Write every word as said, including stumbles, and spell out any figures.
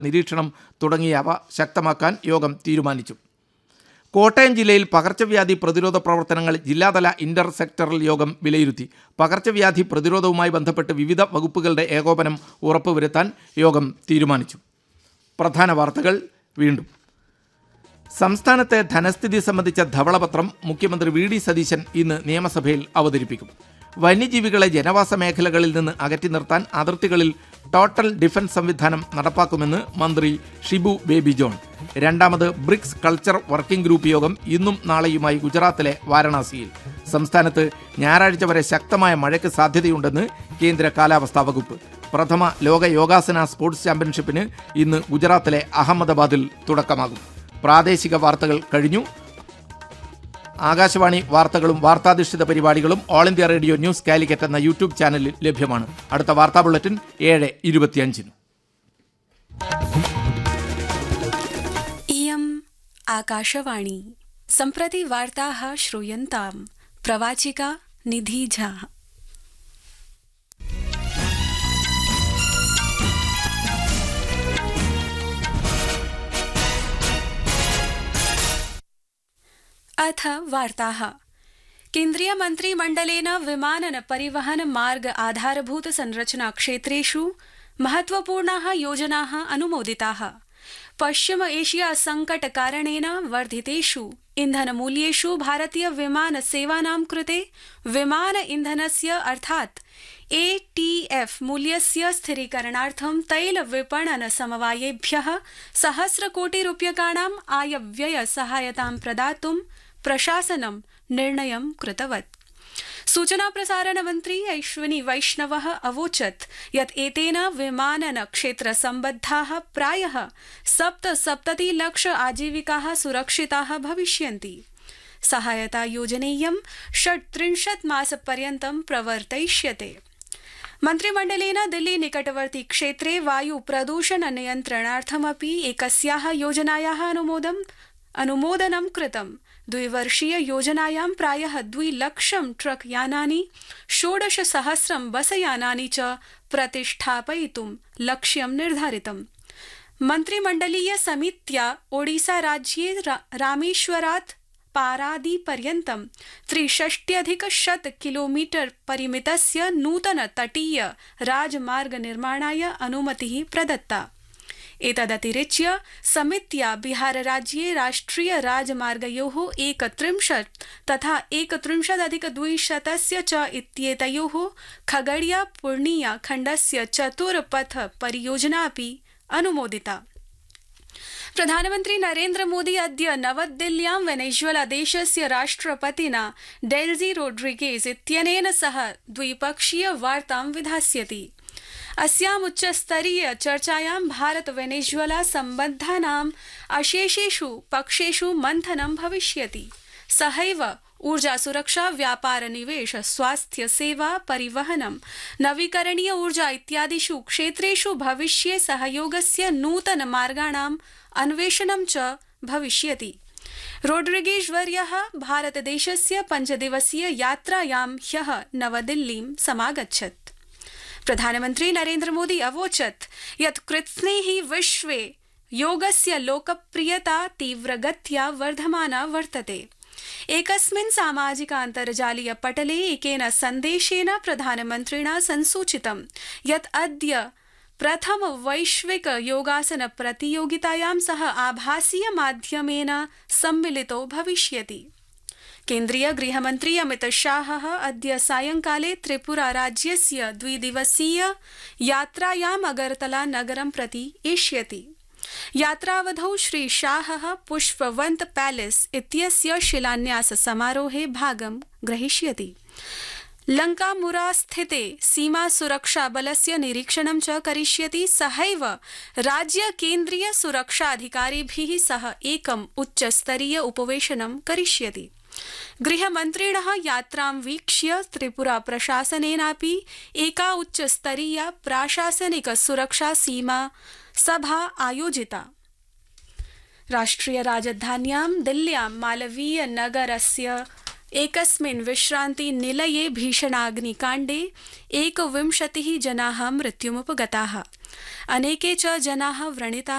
നിരീക്ഷണം തുടങ്ങിയവ ശക്തമാക്കാൻ യോഗം തീരുമാനിച്ചു. കോട്ടയം ജില്ലയിൽ പകർച്ചവ്യാധി പ്രതിരോധ പ്രവർത്തനങ്ങൾ ജില്ലാതല ഇന്റർ സെക്ടറൽ യോഗം വിലയിരുത്തി. പകർച്ചവ്യാധി പ്രതിരോധവുമായി ബന്ധപ്പെട്ട് വിവിധ വകുപ്പുകളുടെ ഏകോപനം ഉറപ്പുവരുത്താൻ യോഗം തീരുമാനിച്ചു. പ്രധാന വാർത്തകൾ വീണ്ടും. സംസ്ഥാനത്തെ ധനസ്ഥിതി സംബന്ധിച്ച ധവളപത്രം മുഖ്യമന്ത്രി വി ഡി സതീശൻ ഇന്ന് നിയമസഭയിൽ അവതരിപ്പിക്കും. വന്യജീവികളെ ജനവാസ മേഖലകളിൽ നിന്ന് അകറ്റി നിർത്താൻ അതിർത്തികളിൽ ടോട്ടൽ ഡിഫൻസ് സംവിധാനം നടപ്പാക്കുമെന്ന് മന്ത്രി ഷിബു ബേബി ജോൺ. രണ്ടാമത് ബ്രിക്സ് കൾച്ചർ വർക്കിംഗ് ഗ്രൂപ്പ് യോഗം ഇന്നും നാളെയുമായി ഗുജറാത്തിലെ വാരണാസിയിൽ. സംസ്ഥാനത്ത് ഞായറാഴ്ച വരെ ശക്തമായ മഴയ്ക്ക് സാധ്യതയുണ്ടെന്ന് കേന്ദ്ര കാലാവസ്ഥാ വകുപ്പ്. പ്രഥമ ലോക യോഗാസന സ്പോർട്സ് ചാമ്പ്യൻഷിപ്പിന് ഇന്ന് ഗുജറാത്തിലെ അഹമ്മദാബാദിൽ തുടക്കമാകും. പ്രാദേശിക വാർത്തകൾ കഴിഞ്ഞു. ആകാശവാണി വാർത്തകളും വാർത്താധിഷ്ഠിത പരിപാടികളും all India radio news Calicut എന്ന യൂട്യൂബ് ചാനലിൽ ലഭ്യമാണ്. അടുത്ത വാർത്താ ബുള്ളറ്റിൻ ഏഴ് ഇരുപത്തിയഞ്ചിന്. इयम् आकाशवाणी सम्प्रति वार्ताः श्रूयन्ताम्. प्रवाचिका निधि झा. अथ वार्ताः. केन्द्रीय मन्त्रिमण्डलेन विमानन परिवहन मार्ग आधारभूत संरचना क्षेत्रेषु महत्वपूर्णाः योजनाः अनुमोदिताः. पश्चिम एशिया संकट कारणेन वर्धितेषु इन्धनमूल्येषु भारतीय विमान सेवानां कृते विमान इन्धनस्य अर्थात् ए टी एफ मूल्यस्य स्थिरीकरणार्थं तैल विपणन समवायेभ्यः सहस्रकोटिरूप्यकाणाम् आयव्यय सहायतां प्रदातुं प्रशासनं निर्णयं कृतवत्. सूचना प्रसारण मन्त्री अश्विनी वैष्णवः अवोचत् यत् एतेन विमानन क्षेत्र सम्बद्धाः प्रायः सप्तसप्तति लक्ष आजीविकाः सुरक्षिताः भविष्यन्ति. सहायता योजनेयं षट्त्रिंशत् मासपर्यन्तं प्रवर्तयिष्यते. मन्त्रिमण्डलेन दिल्ली निकटवर्ती क्षेत्रे वायु प्रदूषण नियन्त्रणार्थमपि एकस्याः योजनायाः अनुमोदम् अनुमोदनं कृतम्. द्विवर्षीय योजनायां प्रायः द्विलक्षं ट्रक यानानि षोडश सहस्रं बसयानानि च प्रतिष्ठापयितुं लक्ष्यं निर्धारितम्. मन्त्रिमण्डलीय समित्या ओडिसा राज्ये रा, रामेश्वरात् पारादीपर्यन्तं त्रिषष्ट्यधिक शत किलोमीटर परिमितस्य नूतन तटीय राजमार्ग निर्माणाय अनुमतिः प्रदत्ता. एतदतिरिच्य समित्या बिहार राज्ये राष्ट्रिय राजमार्गयोः एकत्रिंशत् तथा एकत्रिंशदधिक द्विशतस्य च इत्येतयोः खगड़िया पूर्णिया खण्डस्य चतुर्पथ परियोजना अपि अनुमोदिता. प्रधानमन्त्री नरेन्द्र मोदी अद्य नवदिल्ल्यां वेनेजुएला देशस्य राष्ट्रपतिना डेल्जी रोड्रिगेज इत्यनेन सह द्विपक्षीय वार्तां विधास्यति. अस्याम् उच्चस्तरीय चर्चायां भारत वेनेजुएला सम्बद्धानाम् अशेषेषु पक्षेषु मन्थनं भविष्यति. सहैव ऊर्जा सुरक्षा, व्यापार, निवेश, स्वास्थ्य सेवा, परिवहनं, नवीकरणीय ऊर्जा इत्यादिषु क्षेत्रेषु भविष्ये सहयोगस्य नूतन मार्गाणाम् अन्वेषणं च भविष्यति. रोड्रिगेज वर्यः भारतदेशस्य पञ्चदिवसीय यात्रायां ह्यः नवदिल्लीं समागच्छत्. प्रधानमन्त्री नरेन्द्र मोदी अवोचत् यत् कृत्स्नेहि विश्वे योगस्य लोकप्रियता तीव्रगत्या वर्धमाना वर्तते. एकस्मिन् सामाजिक अन्तर्जालीय पटले एकेन सन्देशेन प्रधानमन्त्रिणा संसूचितं यत् अद्य प्रथम वैश्विक योगासन प्रतियोगितायां सह आभासीय माध्यमेन सम्मिलितो भविष्यति. केन्द्रीय गृहमन्त्री अमित शाहः अद्य सायंकाले त्रिपुरा राज्यस्य द्विदिवसीय यात्रायाम् अगरतला नगरं प्रति एष्यति. यात्रावधौ श्री शाहः पुष्पवन्त पैलेस इत्यस्य शिलान्यास समारोहे भागं ग्रहीष्यति. लंकामुरा स्थिते सीमा सुरक्षा बलस्य निरीक्षणं च करिष्यति. सहैव राज्य केन्द्रीय सुरक्षाधिकारिभिः सह एकम् उच्चस्तरीय उपवेशनं करिष्यति. गृहमन्त्रिणः यात्रां वीक्ष्य त्रिपुरा प्रशासनेनापि एका उच्चस्तरीया प्राशासनिक सुरक्षा सीमा सभा आयोजिता. राष्ट्रिय राजधान्यां दिल्ल्यां मालवीय नगरस्य एकस्मिन् विश्रान्ति निलये भीषणाग्निकाण्डे एकविंशतिः जनाः मृत्युमुपगताः. अनेके च जनाः व्रणिताः